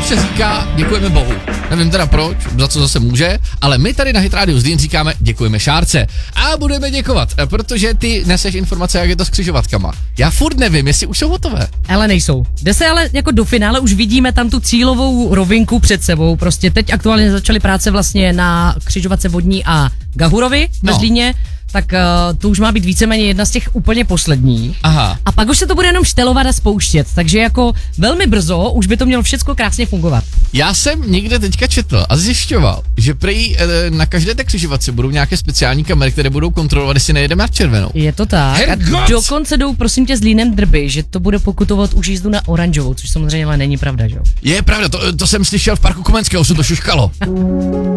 se říká děkujeme Bohu. Nevím teda proč, za co zase může, ale my tady na Hit Radio Zlín říkáme děkujeme Šárce. A budeme děkovat, protože ty neseš informace, jak je to s křižovatkama. Já furt nevím, jestli už jsou hotové. Ale nejsou. Jde se ale jako do finále, už vidíme tam tu cílovou rovinku před sebou. Prostě teď aktuálně začaly práce vlastně na křižovatce Vodní a Gahurovi ve Zlíně. Tak to už má být víceméně jedna z těch úplně posledních. Aha. A pak už se to bude jenom štelovat a spouštět, takže jako velmi brzo už by to mělo všechno krásně fungovat. Já jsem někde teďka četl a zjišťoval, že prý na každé té křižovatce budou nějaké speciální kamery, které budou kontrolovat, jestli nejedeme na červenou. Je to tak. Hergot! A dokonce jdou, prosím tě, s Zlínem drby, že to bude pokutovat už jízdu na oranžovou, což samozřejmě ale není pravda, že jo? Je pravda, to jsem slyšel v parku Komenského, se to šuškalo.